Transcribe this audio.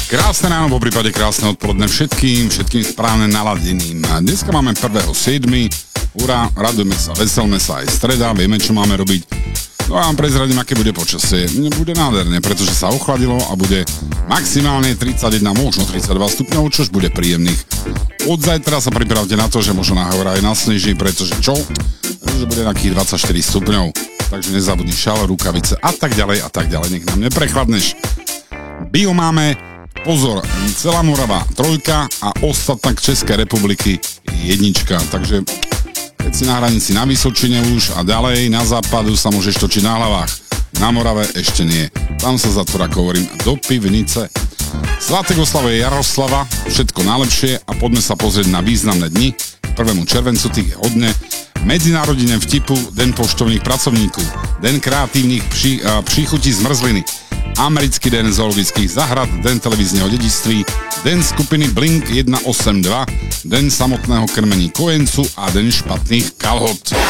Krásne ráno, po prípade krásne odpoledne všetkým správne naladeným. Dneska máme 1.7. Hurá, radujeme sa, veselme sa, aj streda, vieme, čo máme robiť. No a vám prezradím, aké bude počasie. Bude nádherné, pretože sa ochladilo a bude maximálne 31, možno 32 stupňov, čož bude príjemných. Od zajtra sa pripravte na to, že možno na hore aj nasneží, pretože čo? Pretože bude nejakých 24 stupňov. Takže nezabudni šal, rukavice a tak ďalej, nech nám neprechladneš. Bio máme, pozor, celá Morava 3 a ostatná Českej republiky 1. Takže keď si na hranici na Vysočine už a ďalej na západu sa môžeš točiť na hlavách. Na Morave ešte nie. Tam sa zatvor, ako hovorím, do pivnice. Svátek oslavuje Jaroslava, všetko najlepšie a poďme sa pozrieť na významné dni. 1. červencu tých je hodne. Medzinárodný deň vtipu, deň poštovných pracovníkov, deň kreatívnych príchutí zmrzliny, americký deň zoologických záhrad, deň televízneho dedičství, deň skupiny Blink 182, deň samotného krmení kojencu a deň špatných kalhot.